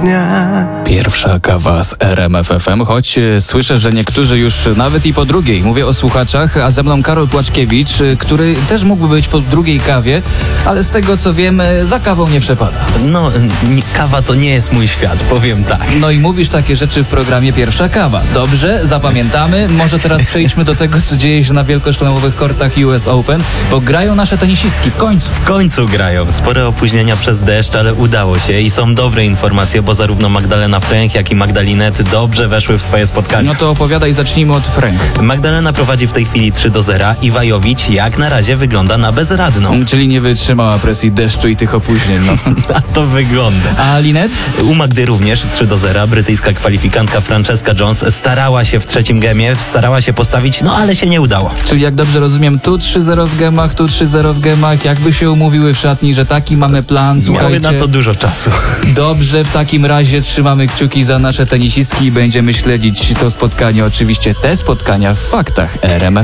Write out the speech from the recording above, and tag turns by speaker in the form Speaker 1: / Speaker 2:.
Speaker 1: dnia.
Speaker 2: Pierwsza kawa z RMF FM, choć słyszę, że niektórzy już nawet i po drugiej. Mówię o słuchaczach, a ze mną Karol Płaczkiewicz, który też mógłby być po drugiej kawie, ale z tego co wiem, za kawą nie przepada.
Speaker 3: No, kawa to nie jest mój świat, powiem tak.
Speaker 2: No i mówisz takie rzeczy w programie Pierwsza Kawa. Dobrze, zapamiętamy. Może teraz przejdźmy do tego, co dzieje się na wielkoszlemowych kortach US Open, bo grają nasze tenisistki w końcu.
Speaker 3: W końcu grają. Spore opóźnienia przez deszcz, ale udało się i są dobre informacje, bo zarówno Magdalena Fręch, jak i Magdalinet dobrze weszły w swoje spotkania.
Speaker 2: No to opowiadaj, zacznijmy od Fręch.
Speaker 3: Magdalena prowadzi w tej chwili 3-0 i Wajowicz jak na razie wygląda na bezradną.
Speaker 2: Czyli nie wytrzymała presji deszczu i tych opóźnień. No.
Speaker 3: A to wygląda.
Speaker 2: A Linet?
Speaker 3: U Magdy również 3-0. Brytyjska kwalifikantka Francesca Jones starała się w trzecim gemie, starała się postawić, no ale się nie udało.
Speaker 2: Czyli jak dobrze rozumiem, tu 3-0 w gemach, tu 3-0 w gemach. Jakby się umówiły w szatni, że taki mamy plan, słuchajcie.
Speaker 3: Miały na to dużo czasu.
Speaker 2: Dobrze, w takim razie trzymamy kciuki za nasze tenisistki i będziemy śledzić to spotkanie, oczywiście te spotkania w faktach RMF